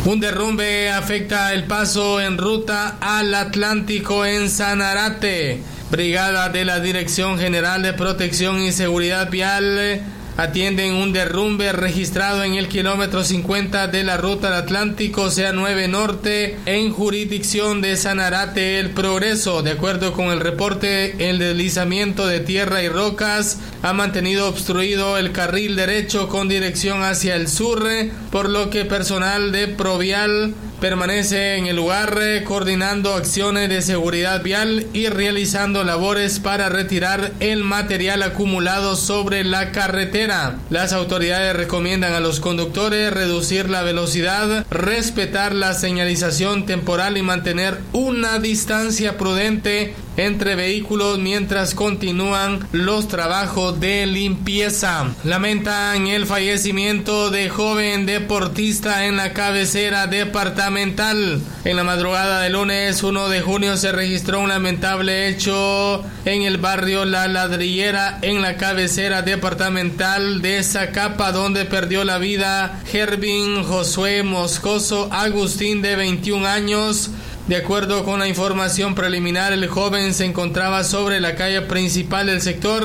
Un derrumbe afecta el paso en ruta al Atlántico en Sanarate. Brigada de la Dirección General de Protección y Seguridad Vial atienden un derrumbe registrado en el kilómetro 50 de la ruta al Atlántico CA9 Norte en jurisdicción de Sanarate El Progreso. De acuerdo con el reporte, el deslizamiento de tierra y rocas ha mantenido obstruido el carril derecho con dirección hacia el sur, por lo que personal de Provial permanece en el lugar coordinando acciones de seguridad vial y realizando labores para retirar el material acumulado sobre la carretera. Las autoridades recomiendan a los conductores reducir la velocidad, respetar la señalización temporal y mantener una distancia prudente entre vehículos mientras continúan los trabajos de limpieza. Lamentan el fallecimiento de joven deportista en la cabecera departamental. En la madrugada del lunes 1 de junio se registró un lamentable hecho en el barrio La Ladrillera, en la cabecera departamental de Zacapa, donde perdió la vida Gervin Josué Moscoso Agustín, de 21 años. De acuerdo con la información preliminar, el joven se encontraba sobre la calle principal del sector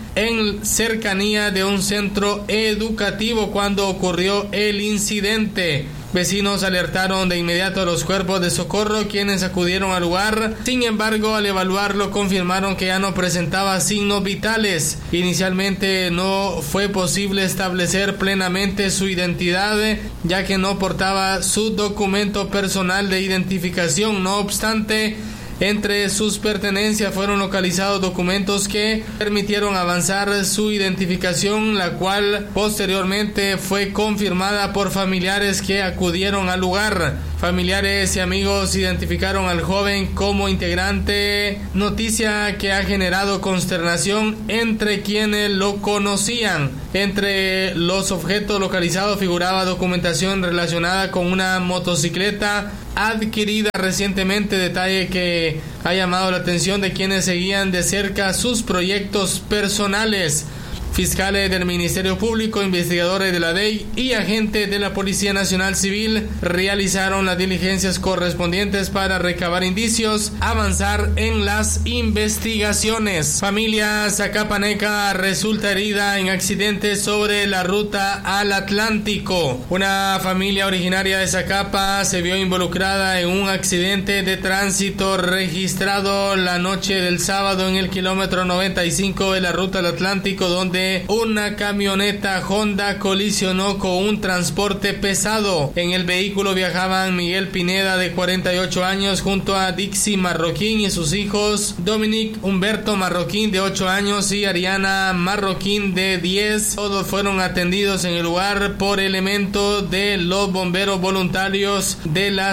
en cercanía de un centro educativo cuando ocurrió el incidente. Vecinos alertaron de inmediato a los cuerpos de socorro, quienes acudieron al lugar. Sin embargo, al evaluarlo confirmaron que ya no presentaba signos vitales. Inicialmente no fue posible establecer plenamente su identidad, ya que no portaba su documento personal de identificación. No obstante, entre sus pertenencias fueron localizados documentos que permitieron avanzar su identificación, la cual posteriormente fue confirmada por familiares que acudieron al lugar. Familiares y amigos identificaron al joven como integrante, noticia que ha generado consternación entre quienes lo conocían. Entre los objetos localizados figuraba documentación relacionada con una motocicleta adquirida recientemente, detalle que ha llamado la atención de quienes seguían de cerca sus proyectos personales. Fiscales del Ministerio Público, investigadores de la DEI y agentes de la Policía Nacional Civil realizaron las diligencias correspondientes para recabar indicios, avanzar en las investigaciones. Familia zacapaneca resulta herida en accidente sobre la ruta al Atlántico. Una familia originaria de Zacapa se vio involucrada en un accidente de tránsito registrado la noche del sábado en el kilómetro 95 de la ruta al Atlántico, donde una camioneta Honda colisionó con un transporte pesado. En el vehículo viajaban Miguel Pineda, de 48 años, junto a Dixie Marroquín y sus hijos Dominic Humberto Marroquín, de 8 años, y Ariana Marroquín, de 10. Todos fueron atendidos en el lugar por elementos de los bomberos voluntarios de la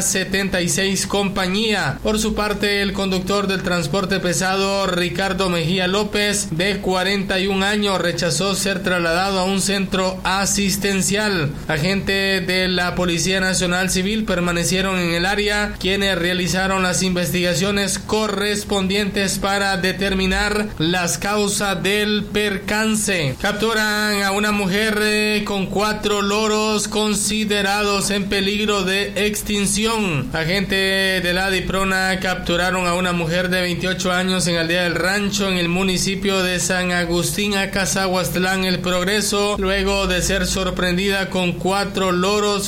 76 compañía. Por su parte, el conductor del transporte pesado, Ricardo Mejía López, de 41 años, rechazó ser trasladado a un centro asistencial. Agentes de la Policía Nacional Civil permanecieron en el área, quienes realizaron las investigaciones correspondientes para determinar las causas del percance. Capturan a una mujer con 4 loros considerados en peligro de extinción. Agentes de la DIPRONA capturaron a una mujer de 28 años en Aldea del Rancho, en el municipio de San Agustín, Acazahuastlán, El Progreso, luego de ser sorprendida con 4 loros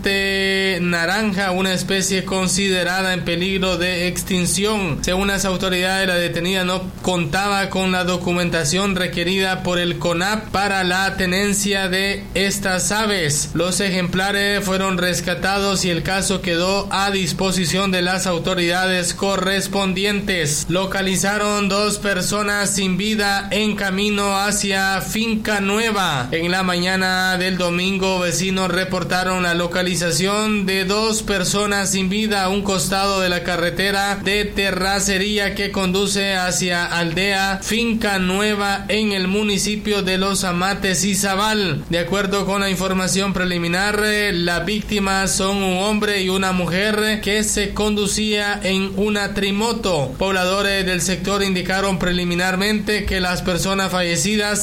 frente naranja, una especie considerada en peligro de extinción. Según las autoridades, la detenida no contaba con la documentación requerida por el CONAP para la tenencia de estas aves. Los ejemplares fueron rescatados y el caso quedó a disposición de las autoridades correspondientes. Localizaron 2 personas sin vida en camino hacia Finca Nueva. En la mañana del domingo, vecinos reportaron la localización de 2 personas sin vida a un costado de la carretera de terracería que conduce hacia Aldea Finca Nueva en el municipio de Los Amates y Zabal. De acuerdo con la información preliminar, las víctimas son un hombre y una mujer que se conducía en una trimoto. Pobladores del sector indicaron preliminarmente que las personas fallecidas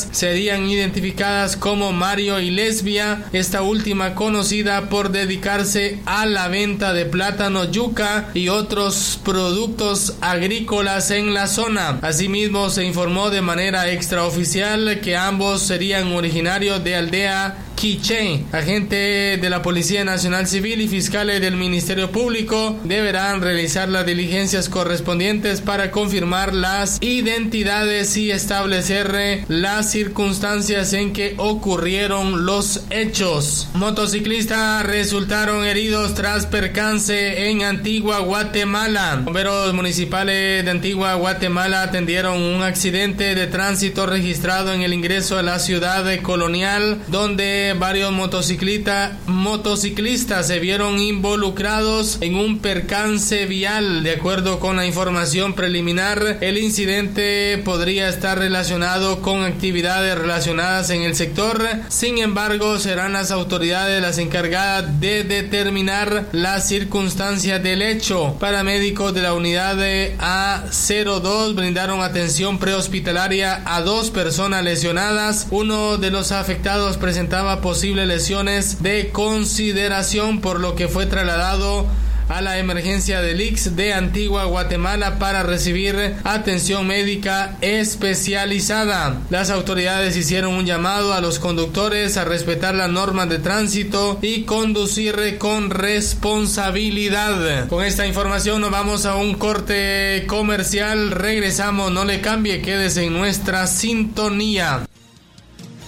serían identificadas como Mario y Lesbia, esta última conocida por dedicarse a la venta de plátano, yuca y otros productos agrícolas en la zona. Asimismo, se informó de manera extraoficial que ambos serían originarios de Aldea Quiché. Agentes de la Policía Nacional Civil y fiscales del Ministerio Público deberán realizar las diligencias correspondientes para confirmar las identidades y establecer las circunstancias en que ocurrieron los hechos. Motociclistas resultaron heridos tras percance en Antigua Guatemala. Bomberos municipales de Antigua Guatemala atendieron un accidente de tránsito registrado en el ingreso a la ciudad colonial, donde varios motociclistas se vieron involucrados en un percance vial. De acuerdo con la información preliminar, el incidente podría estar relacionado con actividades relacionadas en el sector. Sin embargo, serán las autoridades las encargadas de determinar las circunstancias del hecho. Paramédicos de la unidad de A02 brindaron atención prehospitalaria a 2 personas lesionadas. Uno de los afectados presentaba posibles lesiones de consideración, por lo que fue trasladado a la emergencia del ICS de Antigua Guatemala para recibir atención médica especializada. Las autoridades hicieron un llamado a los conductores a respetar las normas de tránsito y conducir con responsabilidad. Con esta información nos vamos a un corte comercial. Regresamos, no le cambie, quédese en nuestra sintonía.